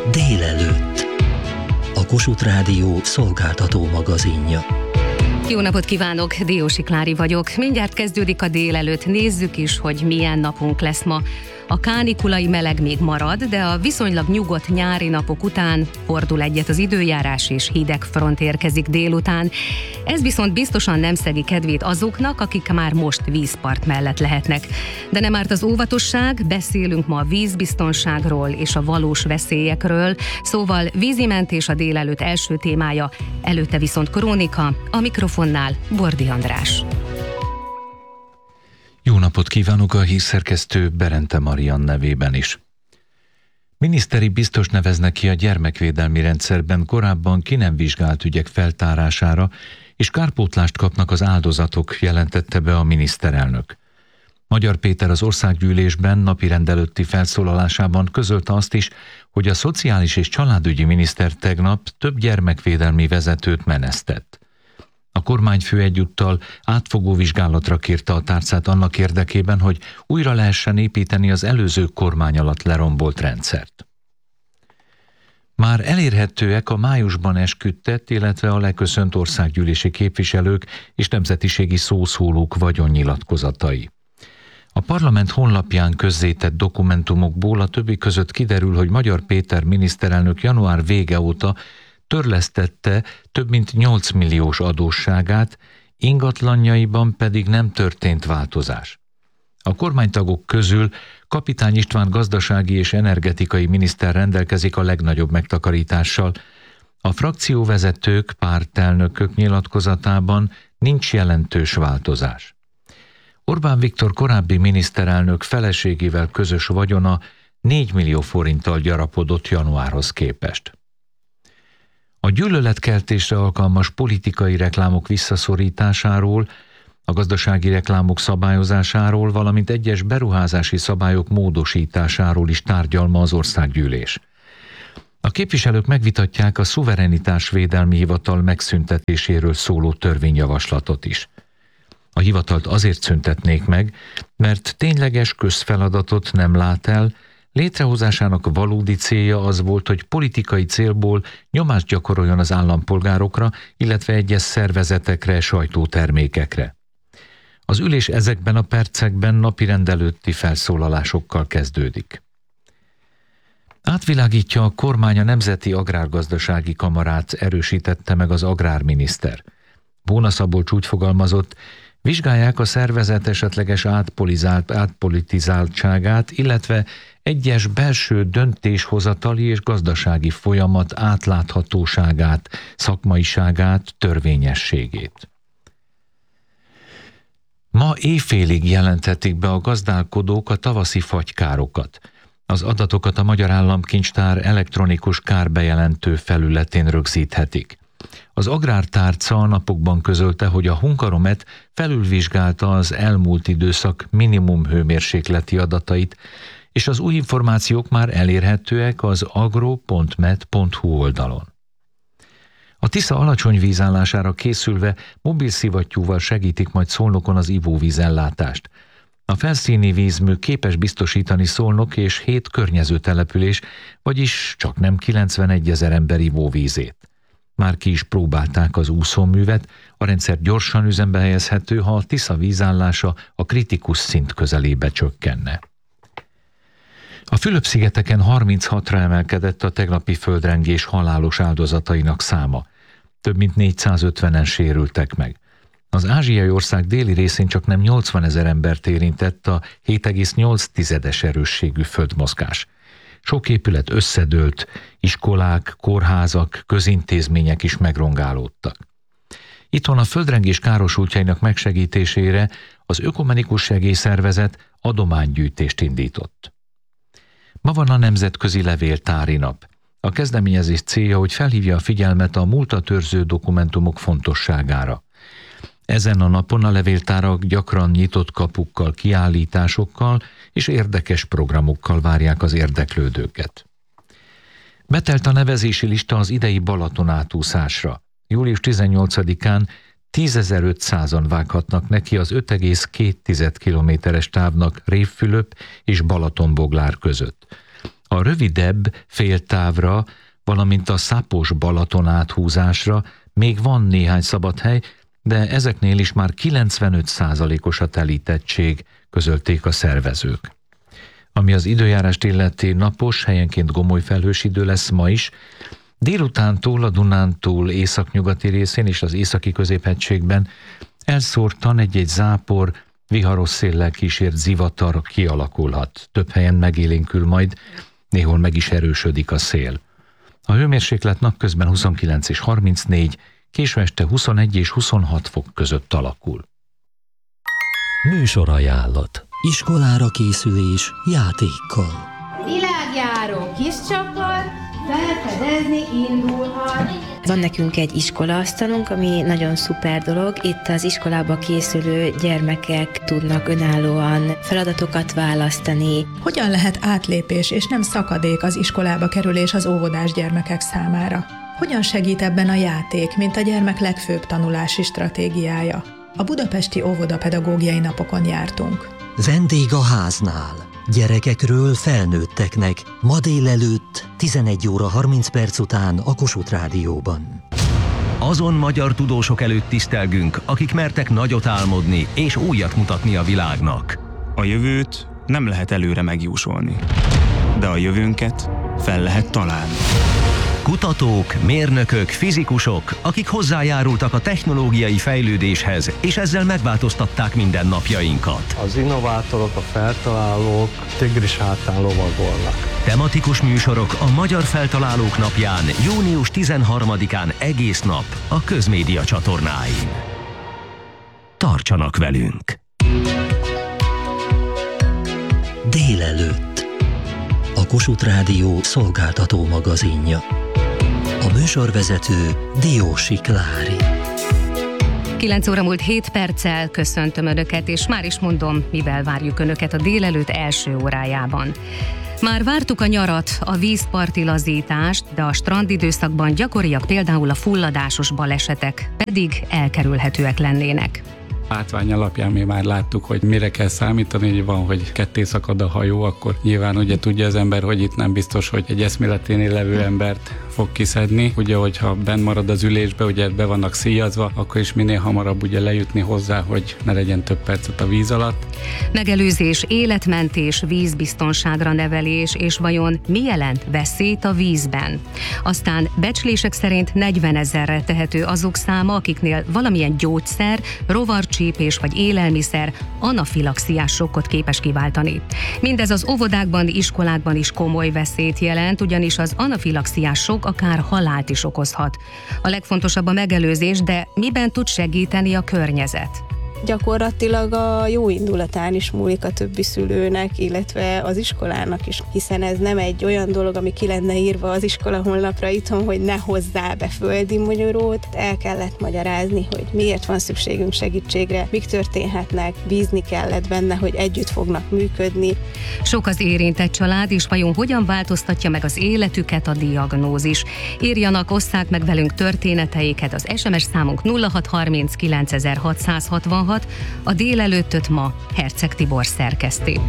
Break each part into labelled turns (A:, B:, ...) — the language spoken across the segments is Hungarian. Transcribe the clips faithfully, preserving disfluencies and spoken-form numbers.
A: Délelőtt. A Kossuth Rádió szolgáltató magazinja.
B: Jó napot kívánok, Diósi Klári vagyok. Mindjárt kezdődik a délelőtt. Nézzük is, hogy milyen napunk lesz ma. A kánikulai meleg még marad, de a viszonylag nyugodt nyári napok után fordul egyet az időjárás, és hideg front érkezik délután. Ez viszont biztosan nem szegi kedvét azoknak, akik már most vízpart mellett lehetnek. De nem árt az óvatosság, beszélünk ma a vízbiztonságról és a valós veszélyekről, szóval vízimentés a délelőtt első témája, előtte viszont krónika, a mikrofonnál Bordi András.
C: Jó napot kívánok a hírszerkesztő Berente Marian nevében is. Miniszteri biztos neveznek ki a gyermekvédelmi rendszerben korábban ki nem vizsgált ügyek feltárására, és kárpótlást kapnak az áldozatok, jelentette be a miniszterelnök. Magyar Péter az országgyűlésben napirend előtti felszólalásában közölte azt is, hogy a szociális és családügyi miniszter tegnap több gyermekvédelmi vezetőt menesztett. A kormányfő egyúttal átfogó vizsgálatra kérte a tárcát annak érdekében, hogy újra lehessen építeni az előző kormány alatt lerombolt rendszert. Már elérhetőek a májusban esküdtett, illetve a leköszönt országgyűlési képviselők és nemzetiségi szószólók vagyonnyilatkozatai. A parlament honlapján közzétett dokumentumokból a többi között kiderül, hogy Magyar Péter miniszterelnök január vége óta törlesztette több mint nyolc milliós adósságát, ingatlanjaiban pedig nem történt változás. A kormánytagok közül Kapitány István gazdasági és energetikai miniszter rendelkezik a legnagyobb megtakarítással. A frakcióvezetők, pártelnökök nyilatkozatában nincs jelentős változás. Orbán Viktor korábbi miniszterelnök feleségével közös vagyona négy millió forinttal gyarapodott januárhoz képest. A gyűlöletkeltésre alkalmas politikai reklámok visszaszorításáról, a gazdasági reklámok szabályozásáról, valamint egyes beruházási szabályok módosításáról is tárgyal ma az országgyűlés. A képviselők megvitatják a szuverenitásvédelmi hivatal megszüntetéséről szóló törvényjavaslatot is. A hivatalt azért szüntetnék meg, mert tényleges közfeladatot nem lát el, létrehozásának valódi célja az volt, hogy politikai célból nyomást gyakoroljon az állampolgárokra, illetve egyes szervezetekre, sajtótermékekre. Az ülés ezekben a percekben napirend előtti felszólalásokkal kezdődik. Átvilágítja a kormány a Nemzeti Agrárgazdasági Kamarát, erősítette meg az agrárminiszter. Bóna Szabolcs úgy fogalmazott, vizsgálják a szervezet esetleges átpolitizáltságát, illetve egyes belső döntéshozatali és gazdasági folyamat átláthatóságát, szakmaiságát, törvényességét. Ma éjfélig jelenthetik be a gazdálkodók a tavaszi fagykárokat. Az adatokat a Magyar Államkincstár elektronikus kárbejelentő felületén rögzíthetik. Az Agrártárca a napokban közölte, hogy a Hungaromet felülvizsgálta az elmúlt időszak minimum hőmérsékleti adatait, és az új információk már elérhetőek az agro pont med pont hu oldalon. A Tisza alacsony vízállására készülve mobil szivattyúval segítik majd Szolnokon az ivóvízellátást. A felszíni vízmű képes biztosítani Szolnok és hét környező település, vagyis csak nem kilencvenegy ezer ember ivóvízét. Már ki is próbálták az úszóművet, a rendszer gyorsan üzembe helyezhető, ha a Tisza vízállása a kritikus szint közelébe csökkenne. A Fülöp-szigeteken harminchatra emelkedett a tegnapi földrengés halálos áldozatainak száma. Több mint négyszázötvenen sérültek meg. Az ázsiai ország déli részén csak nem nyolcvanezer embert érintett a hét egész nyolc tizedes erősségű földmozgás. Sok épület összedőlt, iskolák, kórházak, közintézmények is megrongálódtak. Itthon a földrengés károsultjainak megsegítésére az Ökumenikus Segélyszervezet adománygyűjtést indított. Ma van a Nemzetközi Levéltári Nap. A kezdeményezés célja, hogy felhívja a figyelmet a múltat őrző dokumentumok fontosságára. Ezen a napon a levéltárak gyakran nyitott kapukkal, kiállításokkal és érdekes programokkal várják az érdeklődőket. Betelt a nevezési lista az idei Balaton átúszásra. július tizennyolcadikán tízezer-ötszázan vághatnak neki az öt egész két kilométeres távnak Révfülöp és Balatonboglár között. A rövidebb féltávra, valamint a Szápos Balaton áthúzásra még van néhány szabad hely, de ezeknél is már kilencvenöt százalékos a telítettség, közölték a szervezők. Ami az időjárást illeti, napos, helyenként gomoly felhős idő lesz ma is. Délutántól a Dunántúl északnyugati részén és az északi középhegységben elszórtan egy-egy zápor, viharos széllel kísért zivatar kialakulhat. Több helyen megélénkül majd, néhol meg is erősödik a szél. A hőmérséklet napközben huszonkilenc és harmincnégy, késő este huszonegy és huszonhat fok között alakul.
A: Műsorajánlat. Iskolára készülés játékkal.
D: Világjáró kis csapat felfedezni indulhat.
E: Van nekünk egy iskolaasztalunk, ami nagyon szuper dolog. Itt az iskolába készülő gyermekek tudnak önállóan feladatokat választani.
F: Hogyan lehet átlépés és nem szakadék az iskolába kerülés az óvodás gyermekek számára? Hogyan segít ebben a játék, mint a gyermek legfőbb tanulási stratégiája? A budapesti óvodapedagógiai napokon jártunk.
A: Vendég a háznál. Gyerekekről felnőtteknek. Ma délelőtt tizenegy óra harminc perc után a Kossuth Rádióban.
G: Azon magyar tudósok előtt tisztelgünk, akik mertek nagyot álmodni és újat mutatni a világnak.
H: A jövőt nem lehet előre megjósolni, de a jövőnket fel lehet találni.
G: Kutatók, mérnökök, fizikusok, akik hozzájárultak a technológiai fejlődéshez, és ezzel megváltoztatták mindennapjainkat.
I: Az innovátorok, a feltalálók tigris hátán lovagolnak.
G: Tematikus műsorok a Magyar Feltalálók Napján, június tizenharmadikán egész nap a Közmédia csatornáin. Tartsanak velünk!
A: Délelőtt. A Kossuth Rádió szolgáltató magazinja. A műsorvezető Diósi Klári.
B: kilenc óra múlt hét perccel köszöntöm Önöket, és már is mondom, mivel várjuk Önöket a délelőtt első órájában. Már vártuk a nyarat, a vízparti lazítást, de a strandidőszakban gyakoriak például a fulladásos balesetek, pedig elkerülhetőek lennének.
J: Átvány alapján mi már láttuk, hogy mire kell számítani, hogy van, hogy ketté szakad a hajó, akkor nyilván ugye tudja az ember, hogy itt nem biztos, hogy egy eszméleténél levő embert fog kiszedni. Ugye, hogyha benn marad az ülésbe, ugye be vannak szíjazva, akkor is minél hamarabb ugye lejutni hozzá, hogy ne legyen több percet a víz alatt.
B: Megelőzés, életmentés, vízbiztonságra nevelés, és vajon mi jelent veszélyt a vízben? Aztán becslések szerint negyvenezerre tehető azok száma, akiknél valamilyen gyógyszer, rovarcsípés vagy élelmiszer anafilaxiás sokkot képes kiváltani. Mindez az óvodákban, iskolákban is komoly veszélyt jelent, ugyanis az anafilaxiás sok akár halált is okozhat. A legfontosabb a megelőzés, de miben tud segíteni a környezet?
K: Gyakorlatilag a jó indulatán is múlik a többi szülőnek, illetve az iskolának is, hiszen ez nem egy olyan dolog, ami ki lenne írva az iskola honlapra itthon, hogy ne hozzá be földi mogyorót. El kellett magyarázni, hogy miért van szükségünk segítségre, mik történhetnek, bízni kellett benne, hogy együtt fognak működni.
B: Sok az érintett család, és vajon hogyan változtatja meg az életüket a diagnózis? Írjanak, osszák meg velünk történeteiket, az es em es számunk nulla hat harminc kilencezer-hatszázhatvanhat, a délelőttöt ma Herceg Tibor szerkeszti.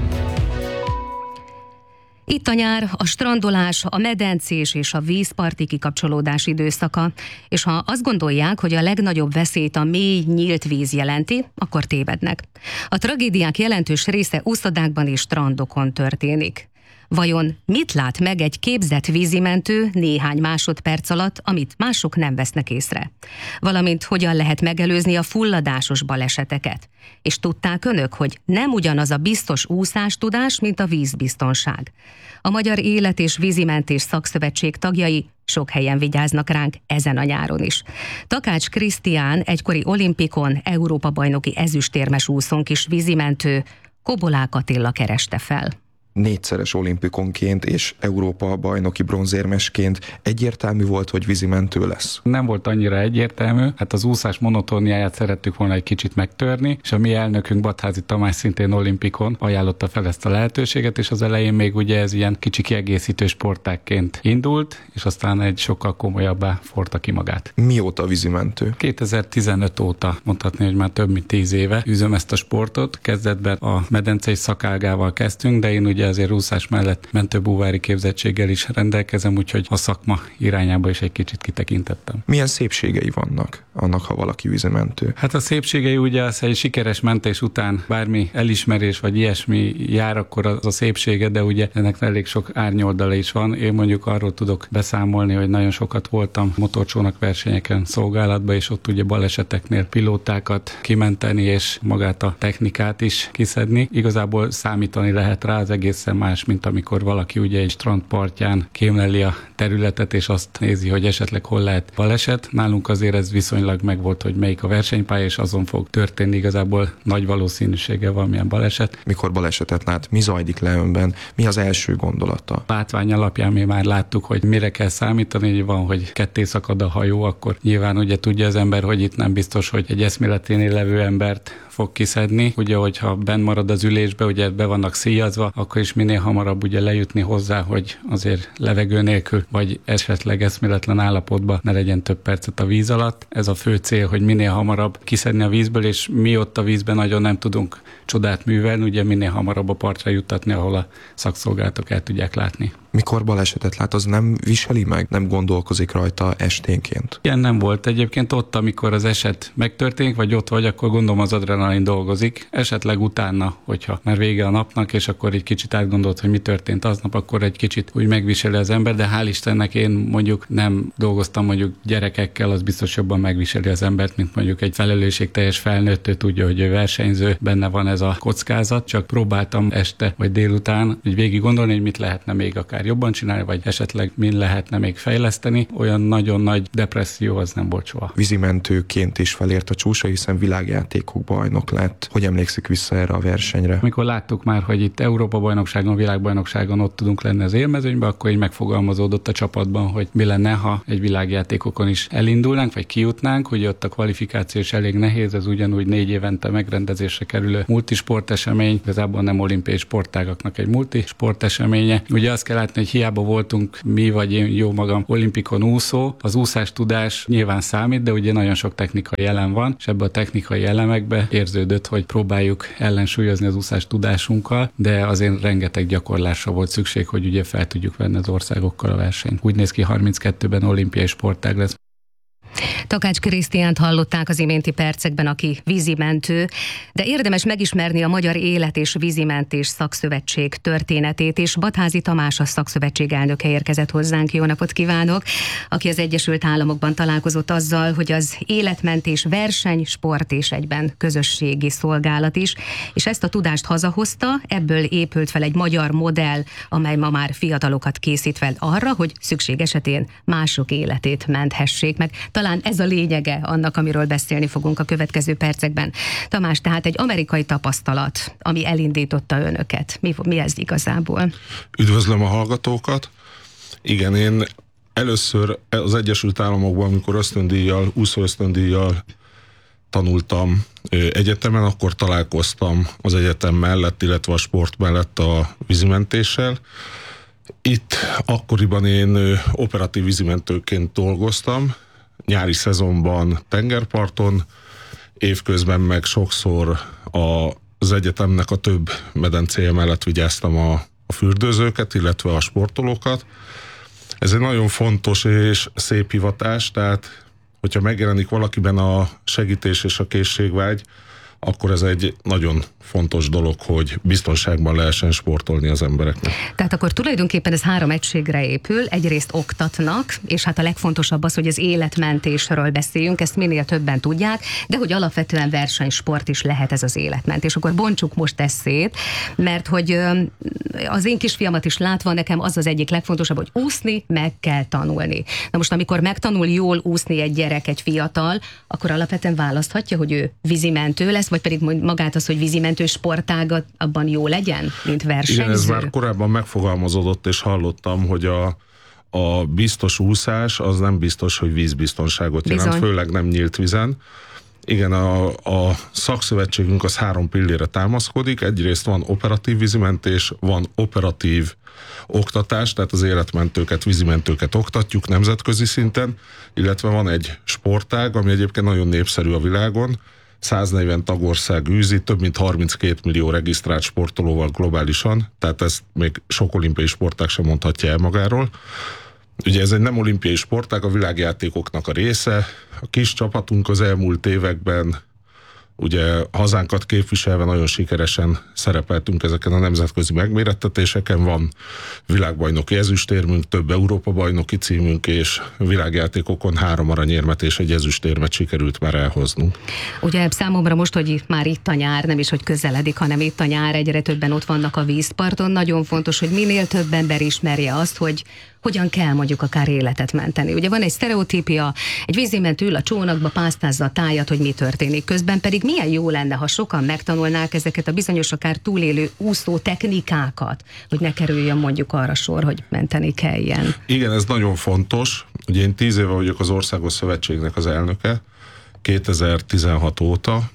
B: Itt a nyár, a strandolás, a medencés és a vízparti kikapcsolódás időszaka, és ha azt gondolják, hogy a legnagyobb veszélyt a mély, nyílt víz jelenti, akkor tévednek. A tragédiák jelentős része úszodákban és strandokon történik. Vajon mit lát meg egy képzett vízimentő néhány másodperc alatt, amit mások nem vesznek észre? Valamint hogyan lehet megelőzni a fulladásos baleseteket? És tudták Önök, hogy nem ugyanaz a biztos úszástudás, mint a vízbiztonság? A Magyar Élet- és Vízimentés Szakszövetség tagjai sok helyen vigyáznak ránk ezen a nyáron is. Takács Krisztián, egykori olimpikon, Európa-bajnoki ezüstérmes úszónk is vízimentő, Kobolák Attila kereste fel.
L: Négyszeres olimpikonként és Európa bajnoki bronzérmesként egyértelmű volt, hogy vízimentő lesz?
J: Nem volt annyira egyértelmű, hát az úszás monotóniáját szerettük volna egy kicsit megtörni, és a mi elnökünk Badházi Tamás szintén olimpikon ajánlotta fel ezt a lehetőséget, és az elején még ugye ez ilyen kicsi kiegészítő sportágként indult, és aztán egy sokkal komolyabbá forta ki magát.
L: Mióta vízimentő?
J: kétezer-tizenöt óta, mondhatni, hogy már több mint tíz éve üzöm ezt a sportot. Kezdetben a medencei szakágával kezdtünk, de én ugye ugye azért úszás mellett mentőbúvári képzettséggel is rendelkezem, úgyhogy a szakma irányába is egy kicsit kitekintettem.
L: Milyen szépségei vannak annak, ha valaki vízimentő?
J: Hát a szépségei ugye az, egy sikeres mentés után bármi elismerés vagy ilyesmi jár, akkor az a szépsége, de ugye ennek elég sok árnyoldala is van. Én mondjuk arról tudok beszámolni, hogy nagyon sokat voltam motorcsónak versenyeken szolgálatban, és ott ugye baleseteknél pilótákat kimenteni, és magát a technikát is kiszedni. Igazából számítani lehet rá, az egészen más, mint amikor valaki ugye egy strandpartján kémleli a területet, és azt nézi, hogy esetleg hol lehet baleset. Nálunk azért ez viszonylag megvolt, hogy melyik a versenypálya, és azon fog történni igazából nagy valószínűséggel valamilyen baleset.
L: Mikor balesetet lát, mi zajlik le önben? Mi az első gondolata?
J: Látvány alapján mi már láttuk, hogy mire kell számítani, hogy van, hogy ketté szakad a hajó, akkor nyilván ugye tudja az ember, hogy itt nem biztos, hogy egy eszméleténél levő embert fog kiszedni. Ugye, hogyha benn marad az ülésbe, ugye be vannak szíjazva, akkor is minél hamarabb ugye lejutni hozzá, hogy azért levegő nélkül, vagy esetleg eszméletlen állapotban ne legyen több percet a víz alatt. Ez a fő cél, hogy minél hamarabb kiszedni a vízből, és mi ott a vízben nagyon nem tudunk csodát művelni, ugye minél hamarabb a partra juttatni, ahol a szakszolgálatok el tudják látni.
L: Mikor balesetet lát, az nem viseli meg? Nem gondolkozik rajta esténként?
J: Ilyen nem volt. Egyébként ott, amikor az eset megtörténik, vagy ott vagy, akkor gondolom az adrenalin dolgozik. Esetleg utána, hogyha már vége a napnak, és akkor egy kicsit átgondolt, hogy mi történt aznap, akkor egy kicsit úgy megviseli az ember, de hál' Istennek én mondjuk nem dolgoztam mondjuk gyerekekkel, az biztos jobban megviseli az embert, mint mondjuk egy felelősségteljes felnőttő tudja, hogy ő versenyző, benne van ez a kockázat, csak próbáltam este vagy délután hogy végig gondolni, hogy mit lehetne még akár jobban csinálni, vagy esetleg min lehetne még fejleszteni. Olyan nagyon nagy depresszió az nem volt soha.
L: Vízimentőként is felért a csúcsra, hiszen világjátékok bajnok lett. Hogy emlékszik vissza erre a versenyre?
J: Amikor láttuk már, hogy itt Európa-bajnokságon, világbajnokságon ott tudunk lenni az élmezőnyben, akkor így megfogalmazódott a csapatban, hogy mi lenne, ha egy világjátékokon is elindulnánk, vagy kijutnánk. Ugye ott a kvalifikáció is elég nehéz, ez ugyanúgy négy évente megrendezésre kerülő multisportesemény, igazából nem olimpiai sportágaknak egy multisporteseménye. Ugye azt kell látni, hogy hiába voltunk mi, vagy én jó magam olimpikon úszó, az úszás tudás nyilván számít, de ugye nagyon sok technikai elem van, és ebbe a technikai elemekbe érződött, hogy próbáljuk ellensúlyozni az úszás tudásunkkal, de azért rengeteg gyakorlásra volt szükség, hogy ugye fel tudjuk venni az országokkal a versenyt. Úgy néz ki, harminckettőben olimpiai sportág lesz.
B: Takács Krisztiánt hallották az iménti percekben, aki vízimentő, de érdemes megismerni a Magyar Élet- és Vízimentés Szakszövetség történetét, és Batházi Tamás, a szakszövetség elnöke érkezett hozzánk. Jó napot kívánok! Aki az Egyesült Államokban találkozott azzal, hogy az életmentés verseny, sport és egyben közösségi szolgálat is, és ezt a tudást hazahozta, ebből épült fel egy magyar modell, amely ma már fiatalokat készít fel arra, hogy szükség esetén mások életét menthessék meg. Talán ez a lényege annak, amiről beszélni fogunk a következő percekben. Tamás, tehát egy amerikai tapasztalat, ami elindította önöket. Mi, mi ez igazából?
M: Üdvözlöm a hallgatókat. Igen, én először az Egyesült Államokban, amikor ösztöndíjjal, úszó ösztöndíjjal tanultam egyetemen, akkor találkoztam az egyetem mellett, illetve a sport mellett a vízimentéssel. Itt akkoriban én operatív vízimentőként dolgoztam, nyári szezonban tengerparton, évközben meg sokszor az egyetemnek a több medencéje mellett vigyáztam a, a fürdőzőket, illetve a sportolókat. Ez egy nagyon fontos és szép hivatás, tehát hogyha megjelenik valakiben a segítés és a készségvágy, akkor ez egy nagyon fontos dolog, hogy biztonságban lehessen sportolni az embereknek.
B: Tehát akkor tulajdonképpen ez három egységre épül, egyrészt oktatnak, és hát a legfontosabb az, hogy az életmentésről beszéljünk, ezt minél többen tudják, de hogy alapvetően versenysport is lehet ez az életmentés. Akkor bontsuk most ezt szét, mert hogy az én kisfiamat is látva, nekem az az egyik legfontosabb, hogy úszni meg kell tanulni. Na most, amikor megtanul jól úszni egy gyerek, egy fiatal, akkor alapvetően választhatja, hogy ő vízimentő lesz, vagy pedig magát az, hogy vízimentő sportágat abban jó legyen, mint versenyző?
M: Igen, ez már korábban megfogalmazódott, és hallottam, hogy a, a biztos úszás az nem biztos, hogy vízbiztonságot jelent, Bizony. Főleg nem nyílt vízen. Igen, a, a szakszövetségünk az három pillére támaszkodik. Egyrészt van operatív vízimentés, van operatív oktatás, tehát az életmentőket, vízimentőket oktatjuk nemzetközi szinten, illetve van egy sportág, ami egyébként nagyon népszerű a világon, száznegyven tagország űzi, több mint harminckét millió regisztrált sportolóval globálisan, tehát ezt még sok olimpiai sportág sem mondhatja el magáról. Ugye ez egy nem olimpiai sportág, a világjátékoknak a része. A kis csapatunk az elmúlt években ugye hazánkat képviselve nagyon sikeresen szerepeltünk ezeken a nemzetközi megmérettetéseken. Van világbajnoki ezüstérmünk, több Európa-bajnoki címünk, és világjátékokon három aranyérmet és egy ezüstérmet sikerült már elhoznunk.
B: Ugye számomra most, hogy már itt a nyár, nem is, hogy közeledik, hanem itt a nyár, egyre többen ott vannak a vízparton. Nagyon fontos, hogy minél több ember ismerje azt, hogy hogyan kell mondjuk akár életet menteni. Ugye van egy sztereotípia, egy víziment ül a csónakba, pásztázza a tájat, hogy mi történik. Közben pedig milyen jó lenne, ha sokan megtanulnák ezeket a bizonyos akár túlélő úszó technikákat, hogy ne kerüljön mondjuk arra sor, hogy menteni kelljen.
M: Igen, ez nagyon fontos. Ugye én tíz éve vagyok az Országos Szövetségnek az elnöke, kétezer-tizenhat óta.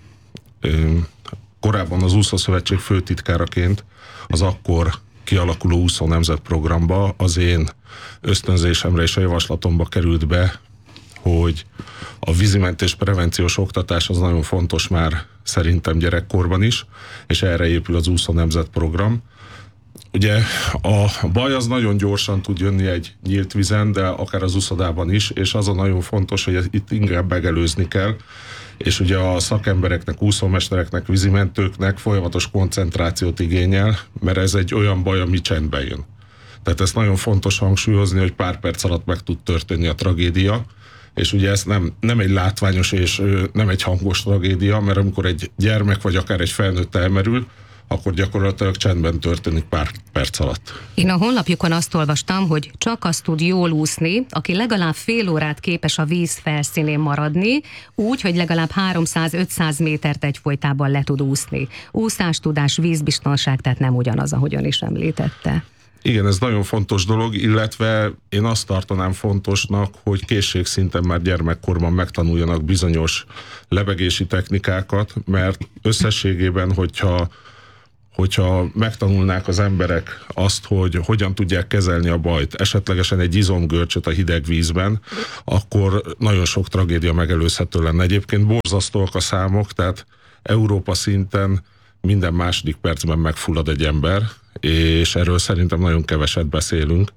M: Korábban az Úszószövetség főtitkáraként az akkor kialakuló úszó nemzetprogramba az én ösztönzésemre és a javaslatomba került be, hogy a vízimentés prevenciós oktatás az nagyon fontos már szerintem gyerekkorban is, és erre épül az úszó nemzetprogram. Ugye a baj az nagyon gyorsan tud jönni egy nyílt vízen, de akár az úszodában is, és az a nagyon fontos, hogy itt inkább megelőzni kell, és ugye a szakembereknek, úszómestereknek, vízimentőknek folyamatos koncentrációt igényel, mert ez egy olyan baj, ami csendben jön. Tehát ezt nagyon fontos hangsúlyozni, hogy pár perc alatt meg tud történni a tragédia, és ugye ez nem, nem egy látványos és nem egy hangos tragédia, mert amikor egy gyermek vagy akár egy felnőtt elmerül, akkor gyakorlatilag csendben történik pár perc alatt.
B: Én a honlapjukon azt olvastam, hogy csak azt tud jól úszni, aki legalább fél órát képes a víz felszínén maradni, úgy, hogy legalább háromszáz-ötszáz métert egyfolytában le tud úszni. Úszástudás, vízbiztonság, tehát nem ugyanaz, ahogyan is említette.
M: Igen, ez nagyon fontos dolog, illetve én azt tartanám fontosnak, hogy készségszinten már gyermekkorban megtanuljanak bizonyos lebegési technikákat, mert összességében, hogyha hogyha megtanulnák az emberek azt, hogy hogyan tudják kezelni a bajt, esetlegesen egy izomgörcsöt a hideg vízben, akkor nagyon sok tragédia megelőzhető lenne. Egyébként borzasztóak a számok, tehát Európa szinten minden második percben megfullad egy ember, és erről szerintem nagyon keveset beszélünk,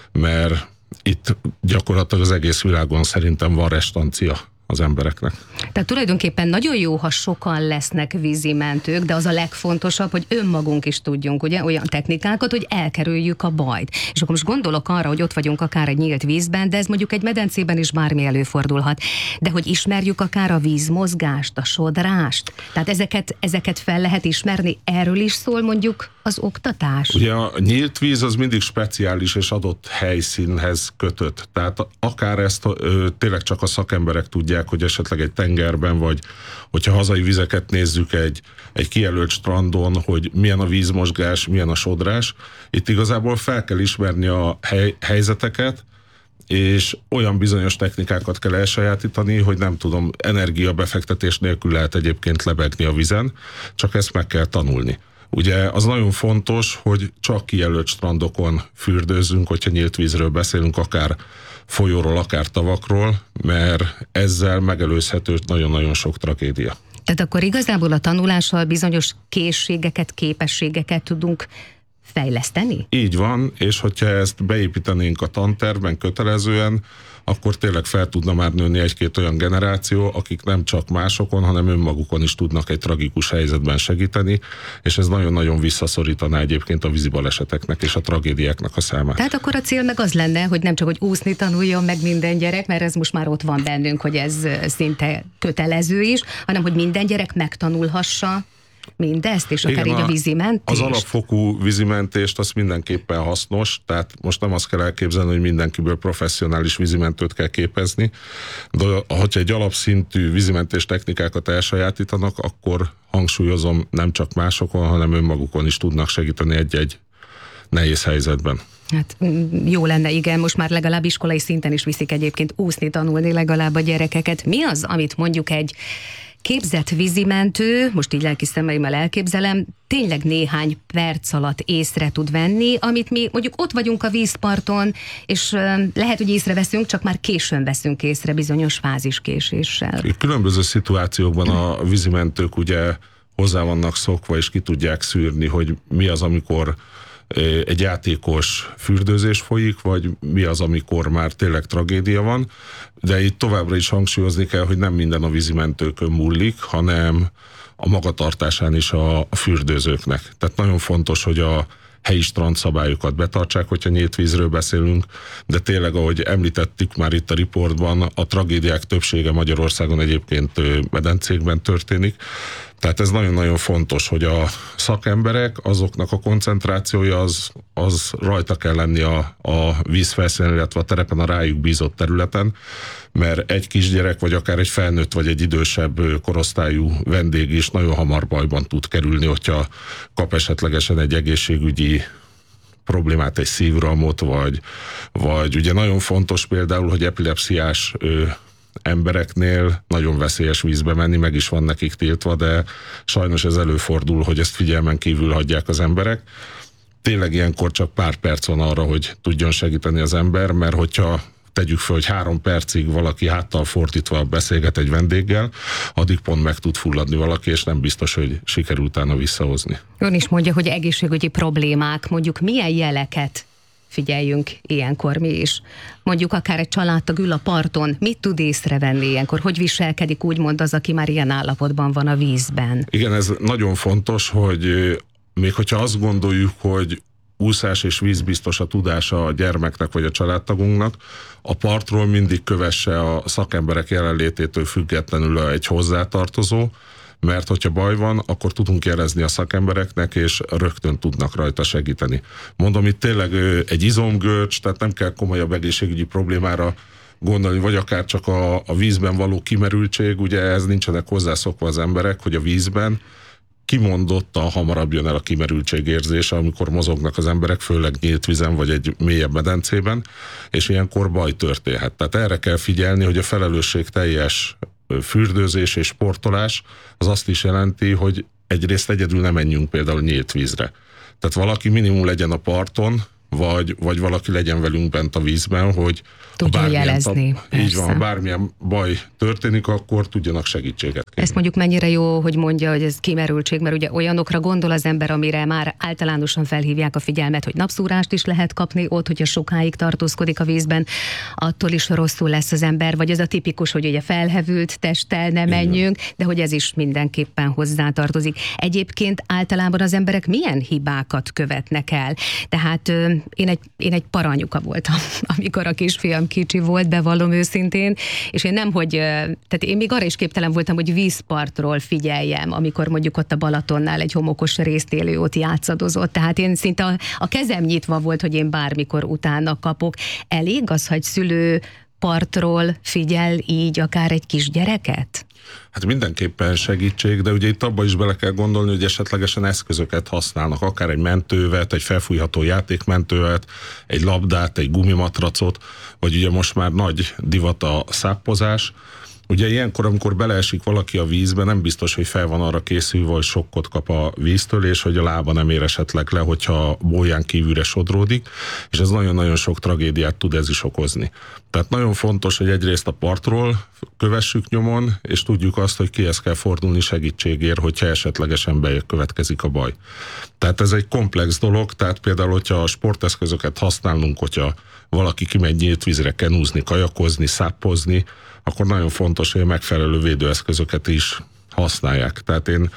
M: mert itt gyakorlatilag az egész világon szerintem van restancia az embereknek.
B: Tehát tulajdonképpen nagyon jó, ha sokan lesznek vízimentők, de az a legfontosabb, hogy önmagunk is tudjunk ugye, olyan technikákat, hogy elkerüljük a bajt. És akkor most gondolok arra, hogy ott vagyunk akár egy nyílt vízben, de ez mondjuk egy medencében is bármi előfordulhat. De hogy ismerjük akár a vízmozgást, a sodrást, tehát ezeket, ezeket fel lehet ismerni, erről is szól mondjuk az oktatás?
M: Ugye a nyílt víz az mindig speciális és adott helyszínhez kötött. Tehát akár ezt ö, tényleg csak a szakemberek tudják, hogy esetleg egy tengerben, vagy hogyha hazai vizeket nézzük egy, egy kijelölt strandon, hogy milyen a vízmozgás, milyen a sodrás. Itt igazából fel kell ismerni a hely, helyzeteket, és olyan bizonyos technikákat kell elsajátítani, hogy nem tudom, energiabefektetés nélkül lehet egyébként lebegni a vízen, csak ezt meg kell tanulni. Ugye az nagyon fontos, hogy csak kijelölt strandokon fürdőzzünk, hogyha nyílt vízről beszélünk, akár folyóról, akár tavakról, mert ezzel megelőzhető nagyon-nagyon sok tragédia.
B: Tehát akkor igazából a tanulással bizonyos készségeket, képességeket tudunk fejleszteni?
M: Így van, és hogyha ezt beépítenénk a tantervben kötelezően, akkor tényleg fel tudna már nőni egy-két olyan generáció, akik nem csak másokon, hanem önmagukon is tudnak egy tragikus helyzetben segíteni, és ez nagyon-nagyon visszaszorítaná egyébként a vízibaleseteknek és a tragédiáknak a számát.
B: Tehát akkor a cél meg az lenne, hogy nem csak, hogy úszni tanuljon meg minden gyerek, mert ez most már ott van bennünk, hogy ez szinte kötelező is, hanem hogy minden gyerek megtanulhassa mindezt, és akár
M: igen,
B: így a vízimentést.
M: Az alapfokú vízimentést az mindenképpen hasznos, tehát most nem azt kell elképzelni, hogy mindenkiből professzionális vízimentőt kell képezni, de ha egy alapszintű vízimentés technikákat elsajátítanak, akkor hangsúlyozom, nem csak másokon, hanem önmagukon is tudnak segíteni egy-egy nehéz helyzetben.
B: Hát jó lenne, igen, most már legalább iskolai szinten is viszik egyébként úszni, tanulni legalább a gyerekeket. Mi az, amit mondjuk egy képzett vízimentő, most így lelki szemeimmel elképzelem, tényleg néhány perc alatt észre tud venni, amit mi mondjuk ott vagyunk a vízparton, és lehet, hogy észreveszünk, csak már későn veszünk észre bizonyos fáziskéséssel.
M: Különböző szituációkban a vízimentők ugye hozzá vannak szokva, és ki tudják szűrni, hogy mi az, amikor egy játékos fürdőzés folyik, vagy mi az, amikor már tényleg tragédia van, de itt továbbra is hangsúlyozni kell, hogy nem minden a vízimentőkön múlik, hanem a magatartásán is a, a fürdőzőknek. Tehát nagyon fontos, hogy a helyi strandszabályokat betartsák, hogyha nyílt vízről beszélünk, de tényleg, ahogy említettük már itt a riportban, a tragédiák többsége Magyarországon egyébként medencékben történik. Tehát ez nagyon-nagyon fontos, hogy a szakemberek, azoknak a koncentrációja az, az rajta kell lenni a, a vízfelszínen, illetve a terepen a rájuk bízott területen, mert egy kisgyerek, vagy akár egy felnőtt, vagy egy idősebb korosztályú vendég is nagyon hamar bajban tud kerülni, hogyha kap esetlegesen egy egészségügyi problémát, egy szívrohamot, vagy, vagy ugye nagyon fontos például, hogy epilepsziás ö, embereknél nagyon veszélyes vízbe menni, meg is van nekik tiltva, de sajnos ez előfordul, hogy ezt figyelmen kívül hagyják az emberek. Tényleg ilyenkor csak pár perc van arra, hogy tudjon segíteni az ember, mert hogyha tegyük fel, hogy három percig valaki háttal fordítva beszélget egy vendéggel, addig pont meg tud fulladni valaki, és nem biztos, hogy sikerül utána visszahozni.
B: Ön is mondja, hogy egészségügyi problémák, mondjuk milyen jeleket figyeljünk ilyenkor mi is. Mondjuk akár egy családtag ül a parton, mit tud észrevenni ilyenkor? Hogy viselkedik úgymond az, aki már ilyen állapotban van a vízben?
M: Igen, ez nagyon fontos, hogy még hogyha azt gondoljuk, hogy úszás és vízbiztos a tudása a gyermeknek vagy a családtagunknak, a partról mindig kövesse a szakemberek jelenlététől függetlenül egy hozzátartozó, mert hogyha baj van, akkor tudunk jelezni a szakembereknek, és rögtön tudnak rajta segíteni. Mondom, itt tényleg egy izomgörcs, tehát nem kell komolyabb egészségügyi problémára gondolni, vagy akár csak a, a vízben való kimerültség, ugye ez nincsenek hozzászokva az emberek, hogy a vízben kimondottan hamarabb jön el a kimerültség érzése, amikor mozognak az emberek, főleg nyílt vízen, vagy egy mélyebb medencében, és ilyenkor baj történhet. Tehát erre kell figyelni, hogy a felelősség teljes fürdőzés és sportolás az azt is jelenti, hogy egyrészt egyedül nem menjünk például nyílt vízre. Tehát valaki minimum legyen a parton, vagy, vagy valaki legyen velünk bent a vízben, hogy
B: tudjon jelezni.
M: A, így van, ha bármilyen baj történik, akkor tudjanak segítséget kérni.
B: Ezt mondjuk mennyire jó, hogy mondja, hogy ez kimerültség, mert ugye olyanokra gondol az ember, amire már általánosan felhívják a figyelmet, hogy napszúrást is lehet kapni ott, hogyha sokáig tartózkodik a vízben, attól is rosszul lesz az ember, vagy az a tipikus, hogy ugye felhevült testtel ne menjünk, de hogy ez is mindenképpen hozzátartozik. Egyébként általában az emberek milyen hibákat követnek el? Tehát én egy, én egy paranyuka voltam, amikor a kisfiam kicsi volt, bevallom őszintén, és én nem, hogy, tehát én még arra is képtelen voltam, hogy vízpartról figyeljem, amikor mondjuk ott a Balatonnál egy homokos résztélő ott játszadozott, tehát én szinte a, a kezem nyitva volt, hogy én bármikor utána kapok. Elég az, hogy szülő partról figyel így akár egy kisgyereket?
M: Hát mindenképpen segítség, de ugye itt abba is bele kell gondolni, hogy esetlegesen eszközöket használnak, akár egy mentővet, egy felfújható játékmentővet, egy labdát, egy gumimatracot, vagy ugye most már nagy divat a száppozás. Ugye ilyenkor, amikor beleesik valaki a vízbe, nem biztos, hogy fel van arra készülve, hogy sokkot kap a víztől, és hogy a lába nem ér esetleg le, hogyha bóján kívülre sodródik, és ez nagyon-nagyon sok tragédiát tud ez is okozni. Tehát nagyon fontos, hogy egyrészt a partról kövessük nyomon, és tudjuk azt, hogy kihez kell fordulni segítségért, hogyha esetlegesen bekövetkezik a baj. Tehát ez egy komplex dolog, tehát például, hogyha a sporteszközöket használunk, hogyha valaki kimegy nyílt vízre kenúzni, kajakozni, száppozni, akkor nagyon fontos, hogy a megfelelő védőeszközöket is használják. Tehát én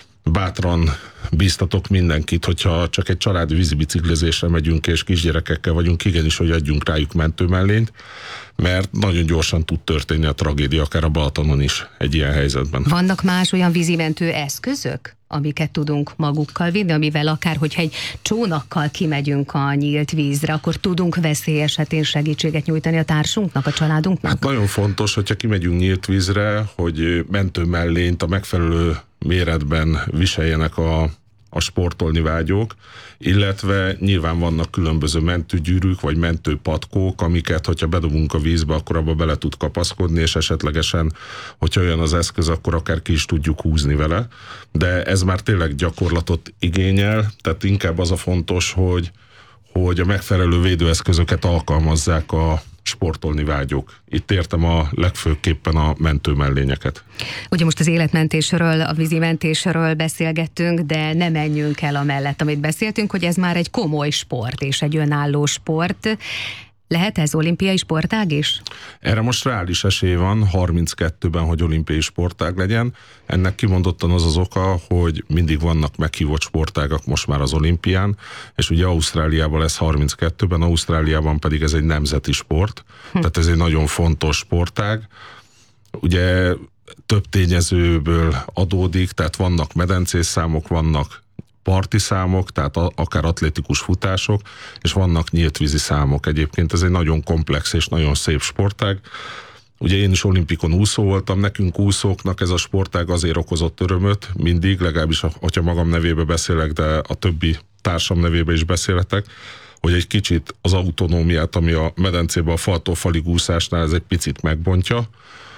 M: bátran bíztatok mindenkit, hogyha csak egy családi vízibiciklizésre megyünk és kisgyerekekkel vagyunk, igenis, hogy adjunk rájuk mentőmellényt, mert nagyon gyorsan tud történni a tragédia, akár a Balatonon is egy ilyen helyzetben.
B: Vannak más olyan vízimentő eszközök, amiket tudunk magukkal vinni, amivel akár, hogyha egy csónakkal kimegyünk a nyílt vízre, akkor tudunk veszély esetén segítséget nyújtani a társunknak, a családunknak?
M: Hát nagyon fontos, hogyha kimegyünk nyílt vízre, hogy mentőmellényt a megfelelő méretben viseljenek a, a sportolni vágyók, illetve nyilván vannak különböző mentőgyűrűk, vagy mentőpatkók, amiket, hogyha bedobunk a vízbe, akkor abba bele tud kapaszkodni, és esetlegesen, hogyha olyan az eszköz, akkor akár ki is tudjuk húzni vele. De ez már tényleg gyakorlatot igényel, tehát inkább az a fontos, hogy, hogy a megfelelő védőeszközöket alkalmazzák a sportolni vágyók. Itt értem a legfőképpen a mentőmellényeket.
B: Ugye most az életmentésről, a vízimentésről beszélgettünk, de ne menjünk el amellett, amit beszéltünk, hogy ez már egy komoly sport és egy önálló sport. Lehet ez olimpiai sportág is?
M: Erre most reális esély van harminckettőben, hogy olimpiai sportág legyen. Ennek kimondottan az az oka, hogy mindig vannak meghívott sportágak most már az olimpián, és ugye Ausztráliában lesz harminckettőben, Ausztráliában pedig ez egy nemzeti sport, hm. tehát ez egy nagyon fontos sportág. Ugye több tényezőből adódik, tehát vannak medencés számok, vannak parti számok, tehát a, akár atlétikus futások, és vannak nyíltvízi számok. Egyébként ez egy nagyon komplex és nagyon szép sportág. Ugye én is olimpikon úszó voltam, nekünk úszóknak ez a sportág azért okozott örömöt, mindig, legalábbis, hogyha magam nevébe beszélek, de a többi társam nevébe is beszélhetek, hogy egy kicsit az autonómiát, ami a medencében a faltól falig úszásnál, ez egy picit megbontja,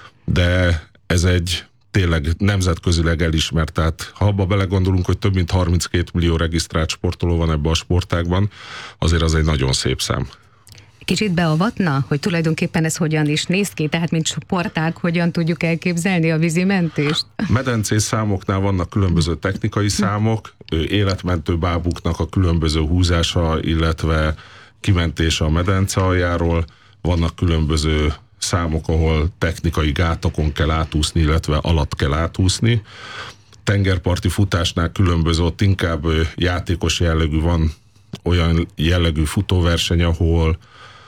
M: de ez egy tényleg nemzetközileg elismert, tehát ha abba belegondolunk, hogy több mint harminckét millió regisztrált sportoló van ebben a sportágban, azért az egy nagyon szép szám.
B: Kicsit beavatna, hogy tulajdonképpen ez hogyan is néz ki, tehát mint sportág, hogyan tudjuk elképzelni a vízimentést?
M: Medencés számoknál vannak különböző technikai számok, életmentő bábuknak a különböző húzása, illetve kimentése a medence aljáról, vannak különböző számok, ahol technikai gátokon kell átúszni, illetve alatt kell átúszni. Tengerparti futásnál különböző, ott inkább játékos jellegű van, olyan jellegű futóverseny, ahol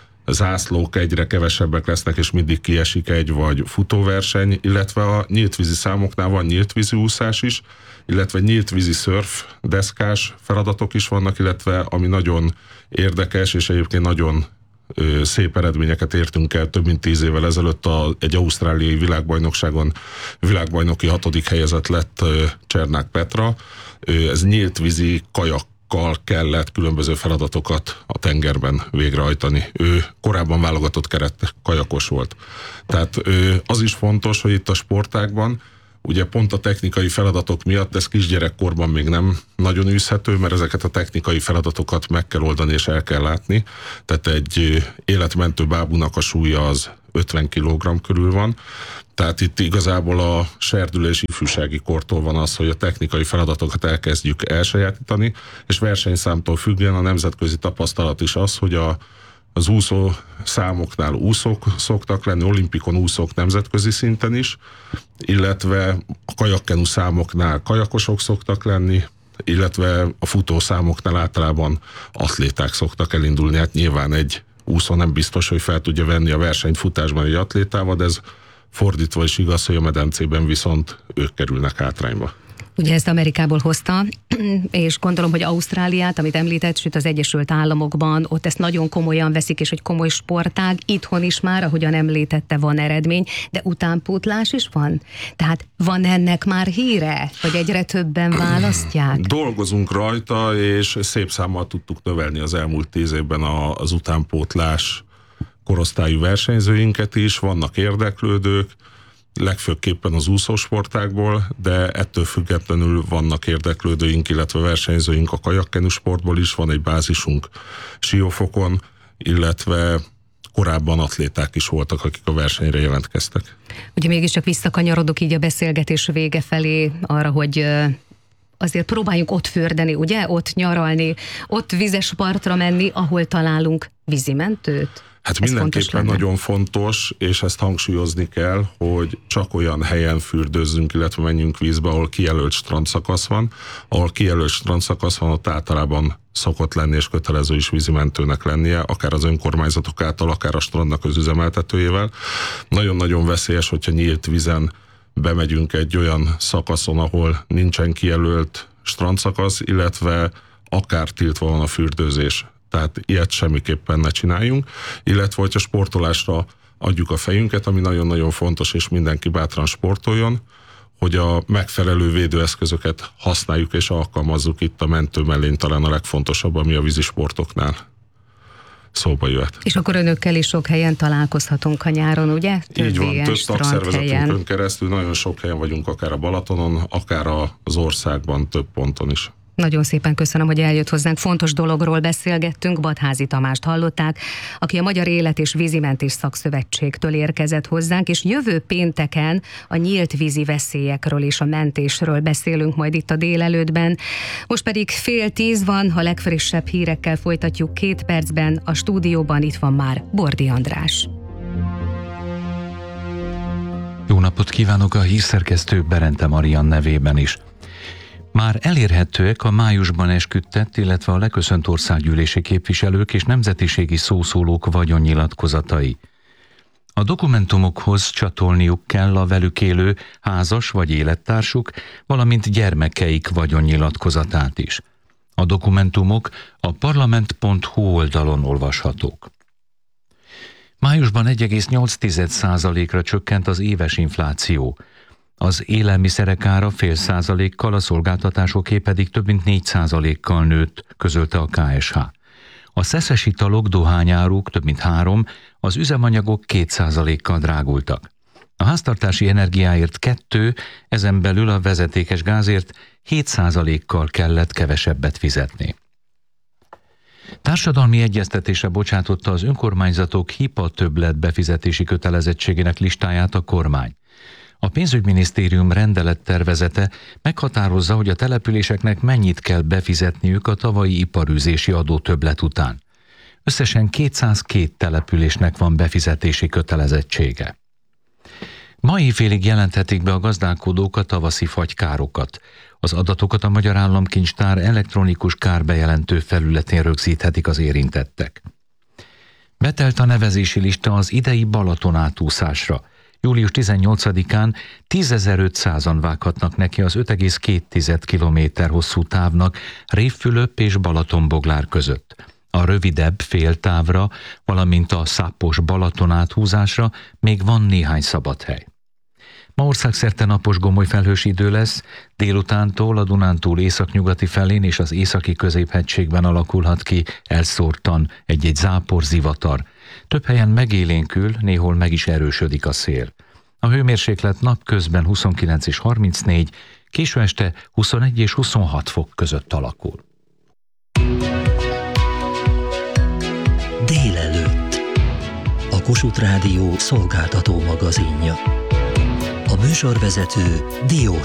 M: zászlók egyre kevesebbek lesznek, és mindig kiesik egy vagy futóverseny, illetve a nyíltvízi számoknál van nyíltvízi úszás is, illetve nyíltvízi szörf, deszkás feladatok is vannak, illetve ami nagyon érdekes, és egyébként nagyon ö, szép eredményeket értünk el több mint tíz évvel ezelőtt a, egy ausztráliai világbajnokságon világbajnoki hatodik helyezett lett ö, Csernák Petra. Ö, ez nyíltvízi kajak kellett különböző feladatokat a tengerben végrehajtani. Ő korábban válogatott keret kajakos volt. Tehát az is fontos, hogy itt a sportágban ugye pont a technikai feladatok miatt ez kisgyerekkorban még nem nagyon űzhető, mert ezeket a technikai feladatokat meg kell oldani és el kell látni. Tehát egy életmentő bábúnak a súlya az ötven kilogramm körül van. Tehát itt igazából a serdülés ifjúsági kortól van az, hogy a technikai feladatokat elkezdjük elsajátítani, és versenyszámtól függően a nemzetközi tapasztalat is az, hogy a, az úszó számoknál úszók szoktak lenni, olimpikon úszók nemzetközi szinten is, illetve a kajakkenu számoknál kajakosok szoktak lenni, illetve a futószámoknál általában atléták szoktak elindulni. Hát nyilván egy úszó nem biztos, hogy fel tudja venni a versenyt futásban egy atlétával, de ez fordítva is igaz, hogy a medencében viszont ők kerülnek hátrányba.
B: Ugye ezt Amerikából hozta, és gondolom, hogy Ausztráliát, amit említett, sőt az Egyesült Államokban, ott ezt nagyon komolyan veszik, és hogy komoly sportág, itthon is már, ahogyan említette, van eredmény, de utánpótlás is van? Tehát van ennek már híre, hogy egyre többen választják?
M: Dolgozunk rajta, és szép számmal tudtuk növelni az elmúlt tíz évben az utánpótlás korosztályú versenyzőinket is, vannak érdeklődők, legfőképpen az úszósportágból, de ettől függetlenül vannak érdeklődőink, illetve versenyzőink a kajakkenu sportból is, van egy bázisunk Siófokon, illetve korábban atléták is voltak, akik a versenyre jelentkeztek.
B: Ugye mégiscsak visszakanyarodok így a beszélgetés vége felé arra, hogy azért próbáljunk ott fürdeni, ugye? Ott nyaralni, ott vizes partra menni, ahol találunk vízimentőt.
M: Hát ez mindenképpen fontos nagyon fontos, és ezt hangsúlyozni kell, hogy csak olyan helyen fürdőzzünk, illetve menjünk vízbe, ahol kijelölt strandszakasz van. Ahol kijelölt strandszakasz van, ott általában szokott lenni, és kötelező is vízimentőnek lennie, akár az önkormányzatok által, akár a strandnak az üzemeltetőjével. Nagyon-nagyon veszélyes, hogyha nyílt vízen bemegyünk egy olyan szakaszon, ahol nincsen kijelölt strandszakasz, illetve akár tiltva van a fürdőzés. Tehát ilyet semmiképpen ne csináljunk, illetve hogyha sportolásra adjuk a fejünket, ami nagyon-nagyon fontos, és mindenki bátran sportoljon, hogy a megfelelő védőeszközöket használjuk és alkalmazzuk itt a mentő mellén, talán a legfontosabb, ami a vízisportoknál szóba jöhet. És
B: akkor önökkel is sok helyen találkozhatunk a nyáron, ugye? Több
M: így van, több tagszervezetünkön keresztül, nagyon sok helyen vagyunk, akár a Balatonon, akár az országban, több ponton is.
B: Nagyon szépen köszönöm, hogy eljött hozzánk. Fontos dologról beszélgettünk, Badházy Tamást hallották, aki a Magyar Élet- és Vízimentés Szakszövetségtől érkezett hozzánk, és jövő pénteken a nyílt vízi veszélyekről és a mentésről beszélünk majd itt a délelőttben. Most pedig fél tíz van, a legfrissebb hírekkel folytatjuk két percben. A stúdióban itt van már Bordi András.
C: Jó napot kívánok a hírszerkesztő Berente Marian nevében is. Már elérhetőek a májusban esküdtett, illetve a leköszönt országgyűlési képviselők és nemzetiségi szószólók vagyonnyilatkozatai. A dokumentumokhoz csatolniuk kell a velük élő házas vagy élettársuk, valamint gyermekeik vagyonnyilatkozatát is. A dokumentumok a parlament pont hu oldalon olvashatók. Májusban egy egész nyolc százalékra csökkent az éves infláció. Az élelmiszerek ára fél százalékkal, a szolgáltatásoké pedig több mint négy százalékkal nőtt, közölte a ká es há. A szeszes italok, dohányáruk több mint három, az üzemanyagok két százalékkal drágultak. A háztartási energiáért kettő, ezen belül a vezetékes gázért hét százalékkal kellett kevesebbet fizetni. Társadalmi egyeztetésre bocsátotta az önkormányzatok hipa többlet befizetési kötelezettségének listáját a kormány. A pénzügyminisztérium rendelettervezete meghatározza, hogy a településeknek mennyit kell befizetniük a tavalyi iparűzési adó többlet után. Összesen kétszázkettő településnek van befizetési kötelezettsége. Ma éjfélig jelenthetik be a gazdálkodók a tavaszi fagykárokat. Az adatokat a Magyar Államkincstár elektronikus kárbejelentő felületén rögzíthetik az érintettek. Betelt a nevezési lista az idei Balaton átúszásra. július tizennyolcadikán tízezer-ötszázan vághatnak neki az öt egész két kilométer hosszú távnak Révfülöp és Balatonboglár között. A rövidebb fél távra, valamint a szápos Balaton áthúzásra még van néhány szabad hely. Ma országszerte napos gomoly felhős idő lesz, délutántól a Dunántúl északnyugati felén és az északi középhegységben alakulhat ki elszórtan egy-egy zápor, zivatar. Több helyen megélénkül, néhol meg is erősödik a szél. A hőmérséklet napközben huszonkilenc és harmincnégy, késő este huszonegy és huszonhat fok között alakul.
A: Délelőtt. A Kossuth Rádió szolgáltató magazinja. A műsorvezető Diósi